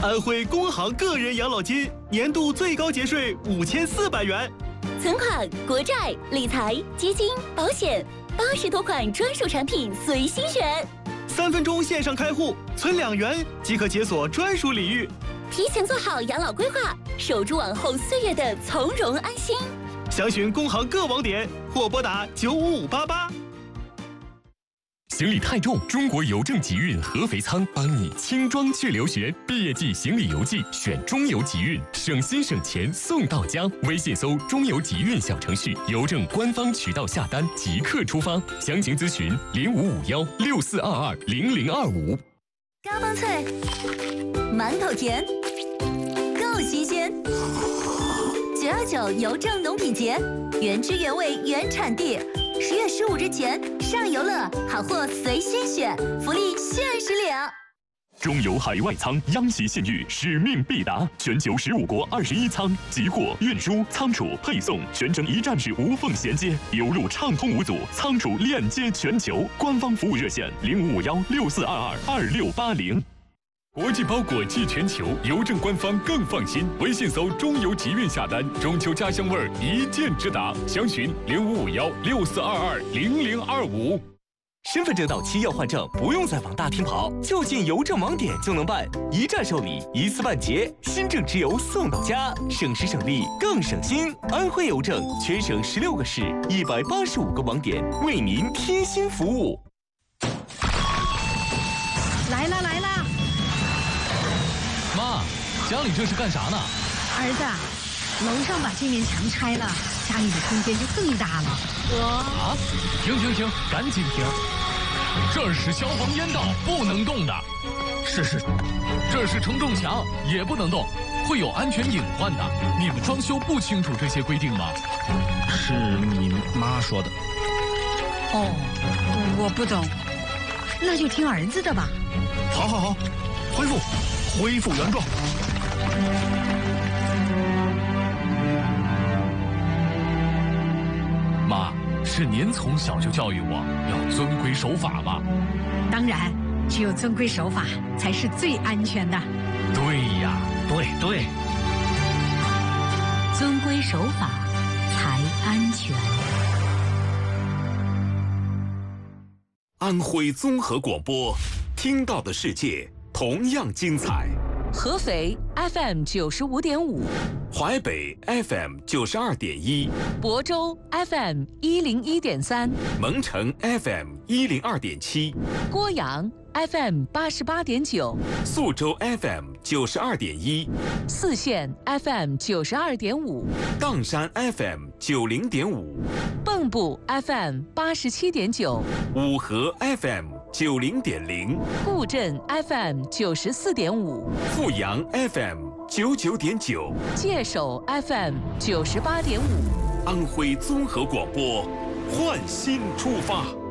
安徽工行个人养老金年度最高节税5400元。 存款、国债、理财、基金、保险，80多款专属产品随心选。 3分钟线上开户，存2元即可解锁专属礼遇。 提前做好养老规划，守住往后岁月的从容安心。 详询工行各网点或拨打95588。 行李太重，中国邮政集运合肥仓帮你轻装去留学。毕业季行李邮寄选中邮集运，省心省钱送到家。微信搜中邮集运小程序，邮政官方渠道下单即刻出发。详情咨询055164220025。 高帮脆，馒头甜，够新鲜。929邮政农品节，原汁原味原产地。10月15日前上游乐，好货随心选，福利限时领。 中油海外仓央企信誉，使命必达，全球15国21仓，集货、运输、仓储、配送全程一站式无缝衔接，邮路畅通无阻，仓储链接全球。官方服务热线055164222680。国际包裹寄全球，邮政官方更放心。微信搜中邮集运下单，中秋家乡味儿一键直达。详询055164220025。 身份证到期要换证，不用再往大厅跑，就近邮政网点就能办，一站受理，一次办结，新证直邮送到家，省时省力更省心。安徽邮政全省16个市，185个网点，为您贴心服务。 来啦！ 妈，家里这是干啥呢？ 儿子，楼上把这面墙拆了，家里的空间就更大了。 啊！停！赶紧停！这是消防烟道，不能动的。是，这是承重墙，也不能动，会有安全隐患的。你们装修不清楚这些规定吗？ 是你妈说的。 哦，我不懂，那就听儿子的吧。 好，恢复原状。 妈，是您从小就教育我要遵规守法吗？ 当然，只有遵规守法才是最安全的。 对呀， 对， 遵规守法才安全。 安徽综合广播，听到的世界同样精彩。 合肥 FM 95.5， 淮北 FM 92.1， 亳州 FM 101.3， 蒙城 FM 102.7， 郭阳 FM 88.9， 宿州 FM 92.1， 泗县 FM 92.5， 砀山 FM 90.5， 蚌埠 FM 87.9， 五河 FM 90.0， 固镇 FM 94.5， 阜阳 FM 99.9， 界首 FM 98.5。 安徽综合广播，焕新出发。